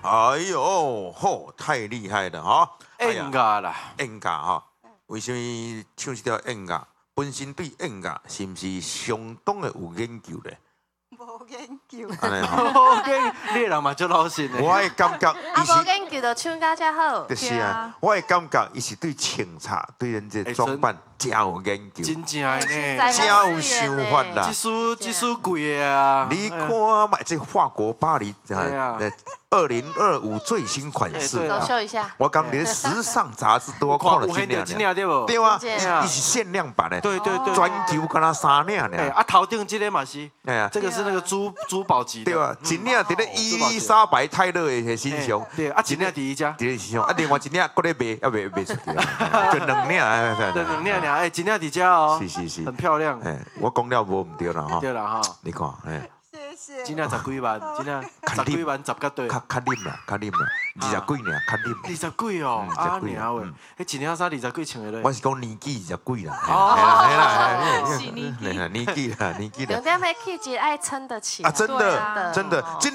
哎呦，吼，太厉害了哈！ 演歌啦， 演歌哈，为什么唱这条演歌？本身对演歌是毋是相当的有研究咧？ 无研究。 安尼吼， 你人嘛足老实的。 我的感觉， 啊，无研究就唱甲遮好。 就是啊，我的感觉，伊是对清茶、对人这装扮真有研究， 真正的呢， 真有想法啦。 这首贵的啊！ 你看嘛，这法国巴黎2025最新款式， 走秀一下。 我讲连时尚杂志都看了真领对不？ 对啊，伊是限量版的， 对， 全球敢若3领呢。 啊，头顶这个嘛是， 哎呀， 这个是那个珠宝级的， 对啊，一领伫咧伊丽莎白泰勒的身上， 对啊，一领第一家， 伫咧身上，啊，另外一领搁咧卖，啊卖出去，就2领， 对2领，哎，一领伫遮哦， 是， 很漂亮。 哎，我讲了无唔对啦哈， 对啦哈， 你看，哎。 谢谢。 一领10几万，一领10几万10甲对， 较啉啦，20几领，较啉。 20几哦，啊娘喂，迄一领衫20几穿的咧。 我是讲年纪20几啦， 是年纪年纪啦。 重点要气质爱撑得起。 啊，真的，